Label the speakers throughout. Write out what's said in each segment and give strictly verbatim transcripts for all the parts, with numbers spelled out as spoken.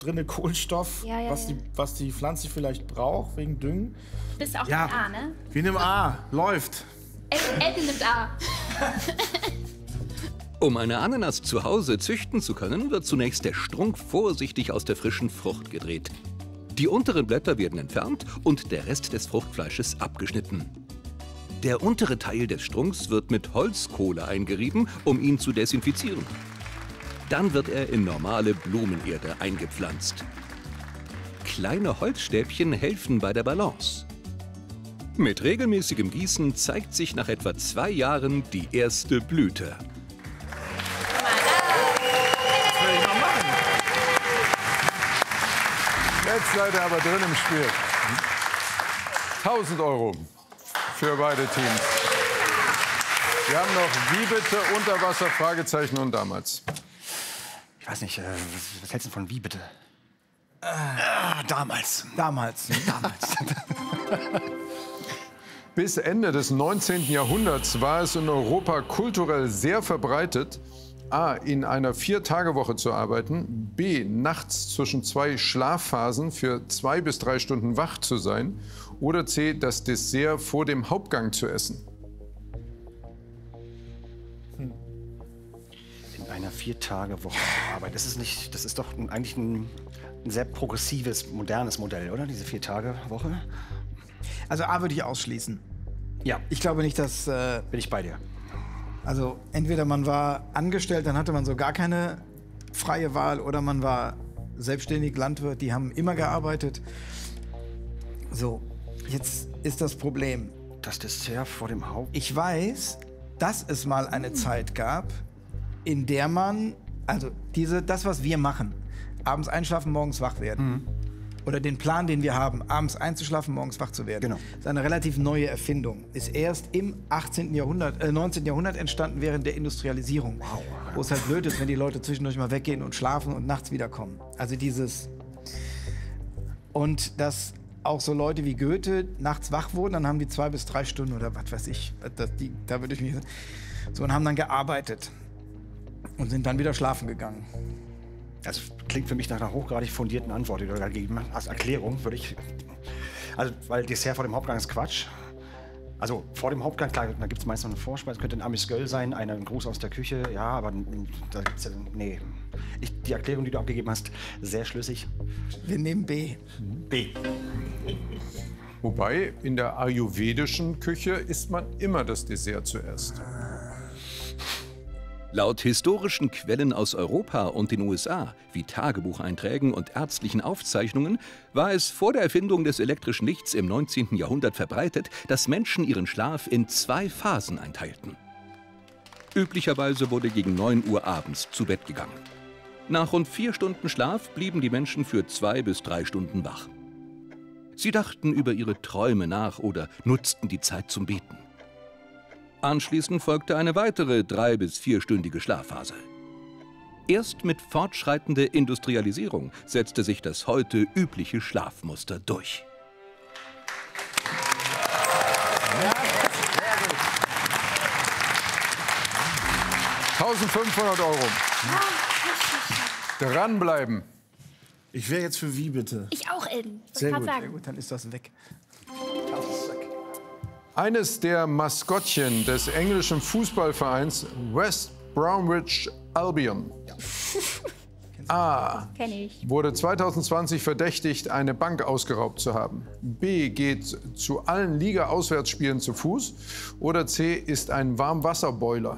Speaker 1: drinne Kohlenstoff,
Speaker 2: Ja, ja,
Speaker 1: was,
Speaker 2: ja.
Speaker 1: Die, was die Pflanze vielleicht braucht, wegen Düngen.
Speaker 2: Bist auch
Speaker 1: Ja.
Speaker 2: mit A, ne?
Speaker 1: Wir nehmen A. Läuft.
Speaker 2: Elton nimmt A.
Speaker 3: Um eine Ananas zu Hause züchten zu können, wird zunächst der Strunk vorsichtig aus der frischen Frucht gedreht. Die unteren Blätter werden entfernt und der Rest des Fruchtfleisches abgeschnitten. Der untere Teil des Strunks wird mit Holzkohle eingerieben, um ihn zu desinfizieren. Dann wird er in normale Blumenerde eingepflanzt. Kleine Holzstäbchen helfen bei der Balance. Mit regelmäßigem Gießen zeigt sich nach etwa zwei Jahren die erste Blüte.
Speaker 4: Jetzt seid ihr aber drin im Spiel. tausend Euro für beide Teams. Wir haben noch Wie bitte, Unterwasser, Fragezeichen und damals.
Speaker 5: Ich weiß nicht, äh, was, was hältst du von Wie bitte?
Speaker 6: Ah, damals.
Speaker 5: Damals. Damals.
Speaker 4: Bis Ende des neunzehnten Jahrhunderts war es in Europa kulturell sehr verbreitet, A. in einer Vier-Tage-Woche zu arbeiten, B. nachts zwischen zwei Schlafphasen für zwei bis drei Stunden wach zu sein oder C. das Dessert vor dem Hauptgang zu essen.
Speaker 5: In einer Vier-Tage-Woche zu arbeiten. Das ist nicht, das ist doch ein, eigentlich ein, ein sehr progressives, modernes Modell, oder? Diese Vier-Tage-Woche.
Speaker 6: Also A würde ich ausschließen.
Speaker 5: Ja,
Speaker 6: Ich glaube nicht, dass... Äh,
Speaker 5: bin ich bei dir.
Speaker 6: also entweder man war angestellt, dann hatte man so gar keine freie Wahl, oder man war selbstständig Landwirt, die haben immer gearbeitet. So, jetzt ist das Problem.
Speaker 5: Das Dessert vor dem Haupt.
Speaker 6: Ich weiß, dass es mal eine Zeit gab, in der man, also diese, das, was wir machen, abends einschlafen, morgens wach werden.
Speaker 5: Mhm.
Speaker 6: Oder den Plan, den wir haben, abends einzuschlafen, morgens wach zu werden.
Speaker 5: Genau.
Speaker 6: Das ist eine relativ neue Erfindung. Ist erst im achtzehnten Jahrhundert, äh, neunzehnten Jahrhundert entstanden während der Industrialisierung. Wow. Wo es halt blöd ist, wenn die Leute zwischendurch mal weggehen und schlafen und nachts wiederkommen. Also dieses... Und dass auch so Leute wie Goethe nachts wach wurden, dann haben die zwei bis drei Stunden oder was weiß ich, das, die, da würde ich mich... So, und haben dann gearbeitet und sind dann wieder schlafen gegangen.
Speaker 5: Das klingt für mich nach einer hochgradig fundierten Antwort, die du da gegeben hast. Als Erklärung würde ich... Also, weil Dessert vor dem Hauptgang ist Quatsch. Also, vor dem Hauptgang, klar, da gibt es meist noch eine Vorspeise. Könnte ein Amüsgöl sein, eine, ein Gruß aus der Küche. Ja, aber da gibt's ja... Nee. Ich, die Erklärung, die du abgegeben hast, sehr schlüssig.
Speaker 6: Wir nehmen B.
Speaker 5: B.
Speaker 4: Wobei, in der ayurvedischen Küche isst man immer das Dessert zuerst.
Speaker 3: Laut historischen Quellen aus Europa und den U S A, wie Tagebucheinträgen und ärztlichen Aufzeichnungen, war es vor der Erfindung des elektrischen Lichts im neunzehnten Jahrhundert verbreitet, dass Menschen ihren Schlaf in zwei Phasen einteilten. Üblicherweise wurde gegen neun Uhr abends zu Bett gegangen. Nach rund vier Stunden Schlaf blieben die Menschen für zwei bis drei Stunden wach. Sie dachten über ihre Träume nach oder nutzten die Zeit zum Beten. Anschließend folgte eine weitere drei- bis vierstündige Schlafphase. Erst mit fortschreitender Industrialisierung setzte sich das heute übliche Schlafmuster durch.
Speaker 4: eintausendfünfhundert Euro. Dranbleiben.
Speaker 1: Ich wäre jetzt für Wie bitte.
Speaker 2: Ich auch, Elton. Ich
Speaker 1: Sehr
Speaker 2: wollte
Speaker 1: gut.
Speaker 2: gerade
Speaker 6: Sehr
Speaker 2: sagen.
Speaker 6: gut, dann ist das weg.
Speaker 4: Eines der Maskottchen des englischen Fußballvereins West Bromwich Albion A.
Speaker 2: Kenn ich.
Speaker 4: wurde zweitausendzwanzig verdächtigt, eine Bank ausgeraubt zu haben. B. geht zu allen Liga-Auswärtsspielen zu Fuß. Oder C. ist ein Warmwasserboiler.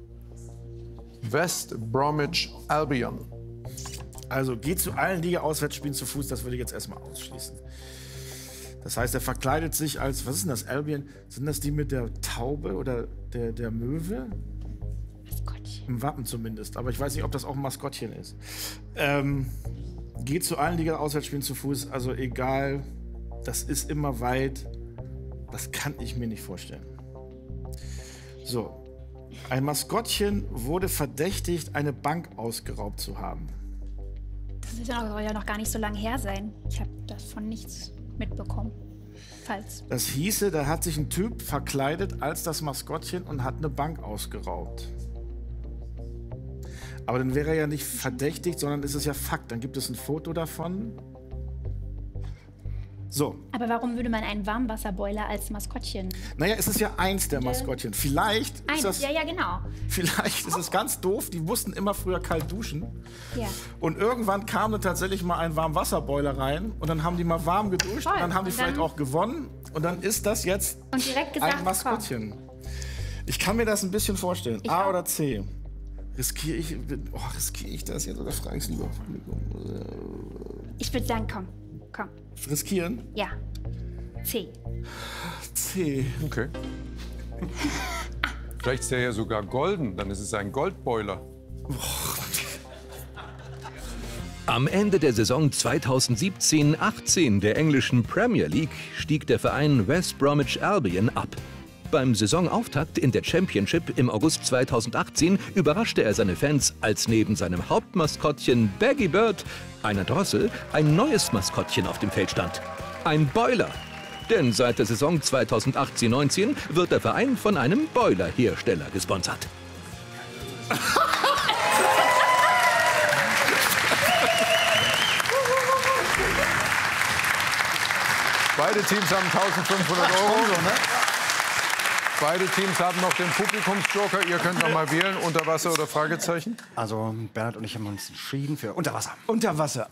Speaker 4: West Bromwich Albion.
Speaker 1: Also geht zu allen Liga-Auswärtsspielen zu Fuß, das würde ich jetzt erstmal ausschließen. Das heißt, er verkleidet sich als, was ist denn das, Albion? Sind das die mit der Taube oder der, der Möwe?
Speaker 2: Maskottchen.
Speaker 1: Im Wappen zumindest, aber ich weiß nicht, ob das auch ein Maskottchen ist. Ähm, geht zu allen Liga-Auswärtsspielen zu Fuß, also egal, das ist immer weit, das kann ich mir nicht vorstellen. So, ein Maskottchen wurde verdächtigt, eine Bank ausgeraubt zu haben.
Speaker 2: Das wird ja noch, ja noch gar nicht so lange her sein. Ich habe davon nichts mitbekommen. Falls.
Speaker 1: Das hieße, da hat sich ein Typ verkleidet als das Maskottchen und hat eine Bank ausgeraubt. Aber dann wäre er ja nicht verdächtigt, sondern ist es ja Fakt. Dann gibt es ein Foto davon. So.
Speaker 2: Aber warum würde man einen Warmwasserboiler als Maskottchen?
Speaker 1: Naja, es ist ja eins der Maskottchen. Vielleicht
Speaker 2: Eins,
Speaker 1: ist das,
Speaker 2: ja, ja, genau.
Speaker 1: vielleicht ist es ganz doof. Die mussten immer früher kalt duschen.
Speaker 2: Ja.
Speaker 1: Und irgendwann kam dann tatsächlich mal ein Warmwasserboiler rein. Und dann haben die mal warm geduscht.
Speaker 2: Toll.
Speaker 1: Und dann haben die
Speaker 2: Und dann-
Speaker 1: vielleicht auch gewonnen. Und dann ist das jetzt
Speaker 2: Und direkt gesagt,
Speaker 1: ein Maskottchen. Ich kann mir das ein bisschen vorstellen.
Speaker 2: Ich
Speaker 1: A
Speaker 2: auch.
Speaker 1: oder C? Riskiere ich, oh, riskiere ich das jetzt oder frage ich es lieber Publikum?
Speaker 2: Ich würde sagen, komm, komm.
Speaker 1: Riskieren?
Speaker 2: Ja. C.
Speaker 1: C.
Speaker 4: Okay. Vielleicht ist der ja sogar golden, dann ist es ein Goldboiler.
Speaker 3: Am Ende der Saison zweitausendsiebzehn achtzehn der englischen Premier League stieg der Verein West Bromwich Albion ab. Beim Saisonauftakt in der Championship im August zweitausendachtzehn überraschte er seine Fans, als neben seinem Hauptmaskottchen Baggy Bird, einer Drossel, ein neues Maskottchen auf dem Feld stand. Ein Boiler. Denn seit der Saison zweitausendachtzehn neunzehn wird der Verein von einem Boilerhersteller gesponsert.
Speaker 4: Beide Teams haben eintausendfünfhundert Euro. Beide Teams haben noch den Publikumsjoker. Ihr könnt noch mal wählen, unter Wasser oder Fragezeichen.
Speaker 5: Also Bernhard und ich haben uns entschieden für Unterwasser.
Speaker 6: Unterwasser.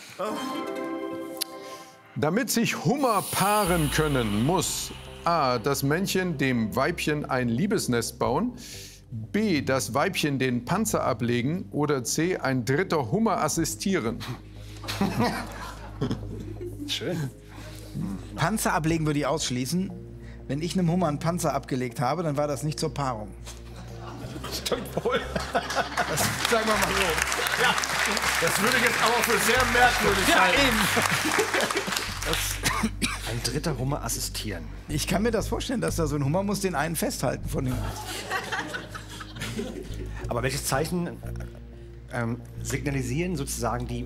Speaker 4: Damit sich Hummer paaren können, muss A. das Männchen dem Weibchen ein Liebesnest bauen, B. das Weibchen den Panzer ablegen oder C. ein dritter Hummer assistieren.
Speaker 5: Schön.
Speaker 6: Panzer ablegen würde ich ausschließen. Wenn ich einem Hummer einen Panzer abgelegt habe, dann war das nicht zur Paarung.
Speaker 5: Stimmt wohl.
Speaker 1: Das, sagen wir mal so. Ja, das würde jetzt aber für sehr merkwürdig sein.
Speaker 5: Ein dritter Hummer assistieren.
Speaker 6: Ich kann mir das vorstellen, dass da so ein Hummer muss den einen festhalten von dem.
Speaker 5: Aber welches Zeichen ähm, signalisieren sozusagen die,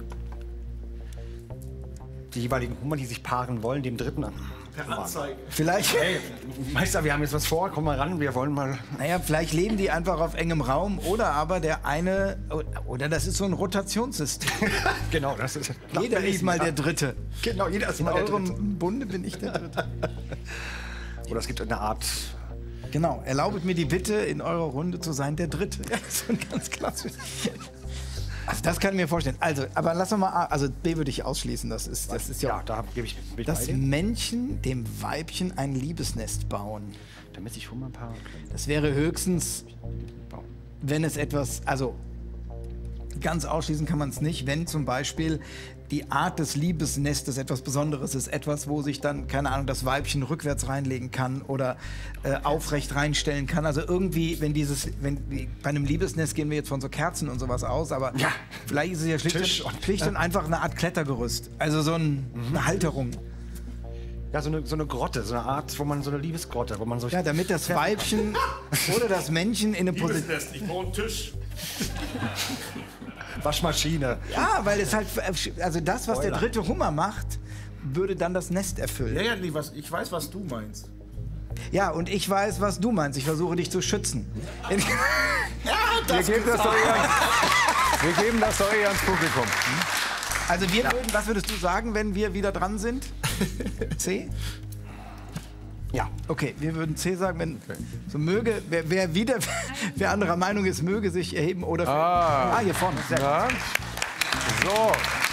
Speaker 5: die jeweiligen Hummer, die sich paaren wollen, dem dritten an?
Speaker 1: Per Anzeige.
Speaker 6: Vielleicht,
Speaker 5: Hey, Meister, wir haben jetzt was vor, komm mal ran, wir wollen mal...
Speaker 6: naja, vielleicht leben die einfach auf engem Raum oder aber der eine, oder das ist so ein Rotationssystem.
Speaker 5: Genau, das ist...
Speaker 6: Jeder ist mal der Dritte.
Speaker 5: Genau, jeder ist
Speaker 6: In
Speaker 5: mal der
Speaker 6: eurem
Speaker 5: Dritte.
Speaker 6: Bunde bin ich der Dritte.
Speaker 5: Oder es gibt eine Art...
Speaker 6: Genau, erlaubet mir die Bitte, in eurer Runde zu sein der Dritte. Ja, so ein ganz klassisch. Also das kann ich mir vorstellen. Also, aber lass doch mal A, also B würde ich ausschließen. Das ist, das ist ja,
Speaker 5: Ja, da gebe ich bin ich
Speaker 6: das
Speaker 5: bei dir.
Speaker 6: Männchen dem Weibchen ein Liebesnest bauen.
Speaker 5: Damit sich Hummer paaren können.
Speaker 6: Das wäre höchstens, wenn es etwas, also ganz ausschließen kann man es nicht, wenn zum Beispiel die Art des Liebesnestes etwas Besonderes ist, etwas, wo sich dann, keine Ahnung, das Weibchen rückwärts reinlegen kann oder äh, aufrecht reinstellen kann. Also irgendwie, wenn dieses, wenn bei einem Liebesnest gehen wir jetzt von so Kerzen und sowas aus, aber
Speaker 5: Ja.
Speaker 6: vielleicht ist es ja schlicht,
Speaker 5: Tisch
Speaker 6: und,
Speaker 5: und-
Speaker 6: schlicht und einfach eine Art Klettergerüst. Also so ein, eine Halterung.
Speaker 5: Ja, so eine, so eine Grotte, so eine Art, wo man so eine Liebesgrotte, wo man so...
Speaker 6: Ja, damit das Weibchen oder das Männchen in eine Position.
Speaker 1: Liebesnest, ich brauche einen Tisch.
Speaker 5: Waschmaschine.
Speaker 6: Ja, weil es halt, also das, was der
Speaker 5: Spoiler.
Speaker 6: dritte Hummer macht, würde dann das Nest erfüllen.
Speaker 1: Ja, ja, nee, was, ich weiß, was du meinst.
Speaker 6: Ja, und ich weiß, was du meinst. Ich versuche dich zu schützen.
Speaker 4: Wir geben das doch eher, wir geben das doch eher ans Publikum.
Speaker 6: Also wir würden, was würdest du sagen, wenn wir wieder dran sind? C?
Speaker 5: Ja.
Speaker 6: Okay, wir würden C sagen, wenn so möge, wer, wer wieder, wer anderer Meinung ist, möge sich erheben oder...
Speaker 4: Ah.
Speaker 6: ah hier vorne. Sehr gut.
Speaker 4: Ja. So.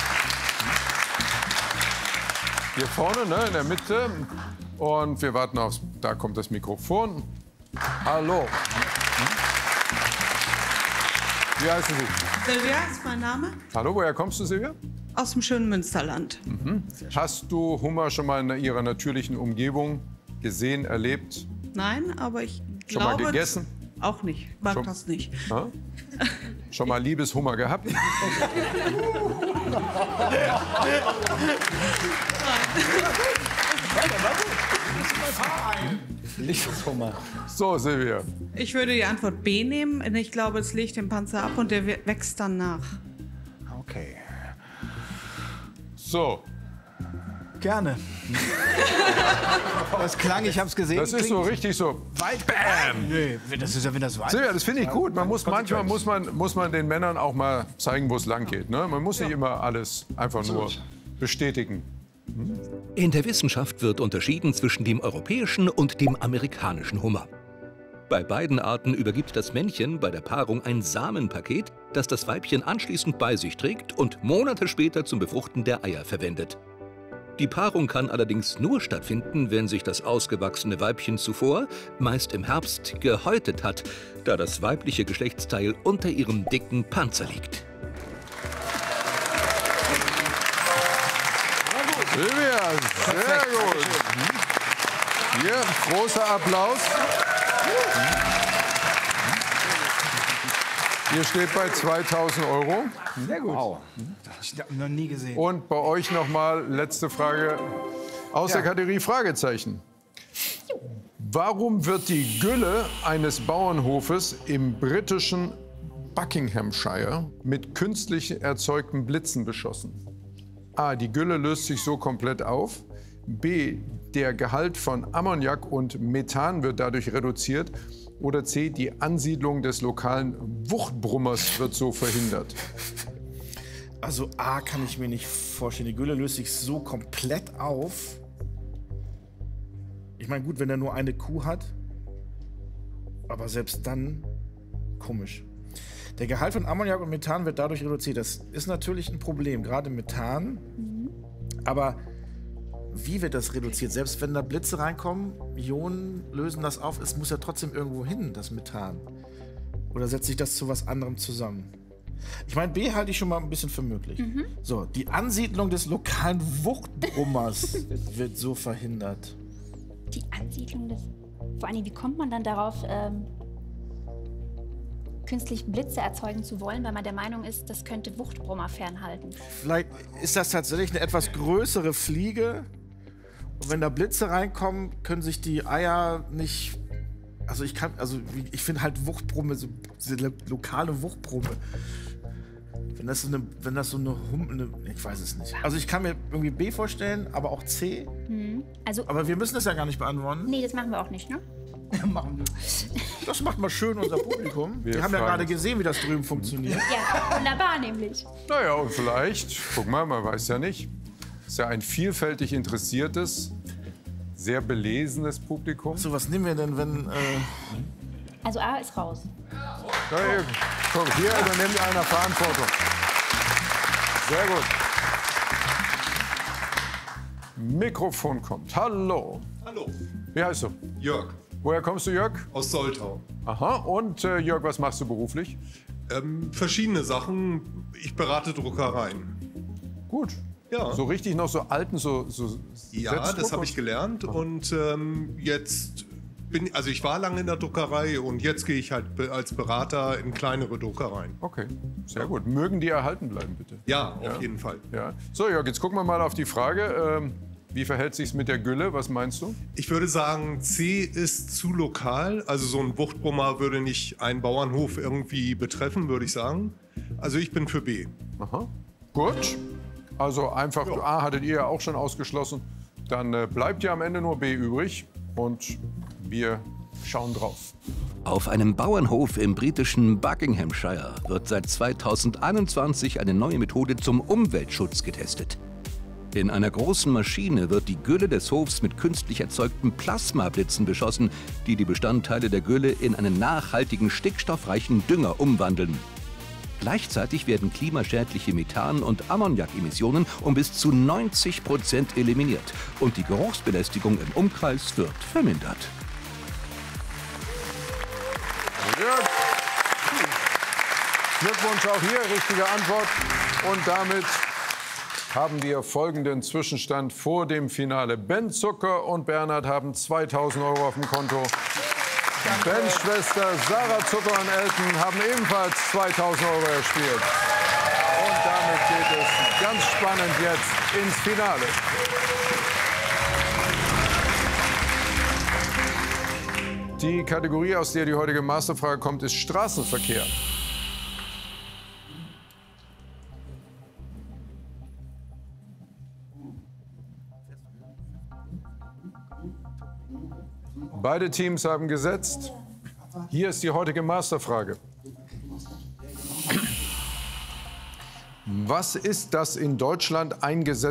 Speaker 4: Hier vorne, ne, in der Mitte. Und wir warten auf, da kommt das Mikrofon. Hallo. Wie heißen Sie?
Speaker 7: Silvia ist mein Name,
Speaker 4: Hallo, woher kommst du, Silvia?
Speaker 7: aus dem schönen Münsterland.
Speaker 4: Hast du Hummer schon mal in ihrer natürlichen Umgebung gesehen, erlebt?
Speaker 7: Nein, aber ich
Speaker 4: Schon mal
Speaker 7: glaube...
Speaker 4: gegessen?
Speaker 7: Auch nicht, mag
Speaker 4: Schon-
Speaker 7: das nicht.
Speaker 4: Ha? Schon mal Liebeshummer gehabt?
Speaker 5: Liebeshummer.
Speaker 4: So, Silvia.
Speaker 7: Ich würde die Antwort B nehmen, denn ich glaube, es legt den Panzer ab und der we- wächst dann nach.
Speaker 5: Okay.
Speaker 4: So.
Speaker 6: Gerne. Das klang, ich habe es gesehen.
Speaker 4: Das ist so richtig so.
Speaker 6: Weit. Bam! Nee, das ist ja, wenn das weit
Speaker 4: Silvia, das finde ich gut. Man muss, manchmal muss man, muss man den Männern auch mal zeigen, wo es lang geht. Ne? Man muss nicht immer alles einfach nur bestätigen.
Speaker 3: In der Wissenschaft wird unterschieden zwischen dem europäischen und dem amerikanischen Hummer. Bei beiden Arten übergibt das Männchen bei der Paarung ein Samenpaket, das das Weibchen anschließend bei sich trägt und Monate später zum Befruchten der Eier verwendet. Die Paarung kann allerdings nur stattfinden, wenn sich das ausgewachsene Weibchen zuvor, meist im Herbst, gehäutet hat, da das weibliche Geschlechtsteil unter ihrem dicken Panzer liegt.
Speaker 4: Silvia, sehr gut. Hier, großer Applaus. Ihr steht bei zweitausend Euro.
Speaker 6: Sehr gut. Wow. Ich habe noch nie gesehen.
Speaker 4: Und bei euch noch mal letzte Frage aus der Kategorie Fragezeichen. Warum wird die Gülle eines Bauernhofes im britischen Buckinghamshire mit künstlich erzeugten Blitzen beschossen? A. Die Gülle löst sich so komplett auf. B. Der Gehalt von Ammoniak und Methan wird dadurch reduziert. Oder C. Die Ansiedlung des lokalen Wuchtbrummers wird so verhindert.
Speaker 1: Also A kann ich mir nicht vorstellen. Die Gülle löst sich so komplett auf. Ich meine, gut, wenn er nur eine Kuh hat. Aber selbst dann komisch. Der Gehalt von Ammoniak und Methan wird dadurch reduziert. Das ist natürlich ein Problem, gerade Methan. Mhm. Aber wie wird das reduziert? Selbst wenn da Blitze reinkommen, Ionen lösen das auf, es muss ja trotzdem irgendwo hin, das Methan. Oder setzt sich das zu was anderem zusammen? Ich meine, B halte ich schon mal ein bisschen für möglich. Mhm. So, die Ansiedlung des lokalen Wuchtbrummers wird so verhindert.
Speaker 2: Die Ansiedlung des... Vor allem, wie kommt man dann darauf, ähm, künstlich Blitze erzeugen zu wollen, weil man der Meinung ist, das könnte Wuchtbrummer fernhalten?
Speaker 1: Vielleicht ist das tatsächlich eine etwas größere Fliege. Und wenn da Blitze reinkommen, können sich die Eier nicht... Also ich kann, also ich finde halt Wuchtbrumme, so diese lokale Wuchtbrumme. Wenn das so eine, wenn das so eine, hum, eine, ich weiß es nicht. Also ich kann mir irgendwie B vorstellen, aber auch C.
Speaker 2: Hm. Also,
Speaker 1: aber wir müssen das ja gar nicht beantworten.
Speaker 2: Nee, das machen wir auch nicht, ne?
Speaker 6: Machen wir.
Speaker 1: Das macht mal schön unser Publikum. Wir, wir haben ja gerade gesehen, wie das drüben funktioniert.
Speaker 2: Ja, wunderbar nämlich.
Speaker 4: Naja, und vielleicht, guck mal, man weiß ja nicht, ist ja ein vielfältig interessiertes, sehr belesenes Publikum.
Speaker 1: So, was nehmen wir denn, wenn... Äh
Speaker 2: also A ist raus.
Speaker 4: Ja, hier, guck, hier übernimmt einer Verantwortung. Sehr gut. Mikrofon kommt. Hallo.
Speaker 8: Hallo.
Speaker 4: Wie heißt du?
Speaker 8: Jörg.
Speaker 4: Woher kommst du, Jörg?
Speaker 8: Aus Soltau.
Speaker 4: Aha. Und äh, Jörg, was machst du beruflich?
Speaker 8: Ähm, verschiedene Sachen. Ich berate Druckereien.
Speaker 4: Gut.
Speaker 8: Ja.
Speaker 4: So richtig noch so alten, so, so
Speaker 8: Ja, das habe ich gelernt. Aha. Und ähm, jetzt bin also ich war lange in der Druckerei und jetzt gehe ich halt als Berater in kleinere Druckereien.
Speaker 4: Okay, sehr gut. Mögen die erhalten bleiben, bitte?
Speaker 8: Ja, auf
Speaker 4: ja?
Speaker 8: jeden Fall.
Speaker 4: Ja. So, Jörg, jetzt gucken wir mal auf die Frage. Ähm, wie verhält sich's mit der Gülle? Was meinst du?
Speaker 8: Ich würde sagen, C ist zu lokal. Also so ein Wuchtbrummer würde nicht einen Bauernhof irgendwie betreffen, würde ich sagen. Also ich bin für B.
Speaker 4: Aha. Gut. Also einfach, ja. A hattet ihr ja auch schon ausgeschlossen. Dann äh, bleibt ja am Ende nur B übrig. Und wir schauen drauf.
Speaker 3: Auf einem Bauernhof im britischen Buckinghamshire wird seit zweitausendeinundzwanzig eine neue Methode zum Umweltschutz getestet. In einer großen Maschine wird die Gülle des Hofs mit künstlich erzeugten Plasmablitzen beschossen, die die Bestandteile der Gülle in einen nachhaltigen, stickstoffreichen Dünger umwandeln. Gleichzeitig werden klimaschädliche Methan- und Ammoniakemissionen um bis zu neunzig Prozent eliminiert und die Geruchsbelästigung im Umkreis wird vermindert.
Speaker 4: Ja. Glückwunsch auch hier, richtige Antwort. Und damit haben wir folgenden Zwischenstand vor dem Finale. Ben Zucker und Bernhard haben zweitausend Euro auf dem Konto. Bens Schwester Sarah Zucker und Elton haben ebenfalls zweitausend Euro erspielt. Und damit geht es ganz spannend jetzt ins Finale. Die Kategorie, aus der die heutige Masterfrage kommt, ist Straßenverkehr. Beide Teams haben gesetzt. Hier ist die heutige Masterfrage. Was ist das in Deutschland eingesetzte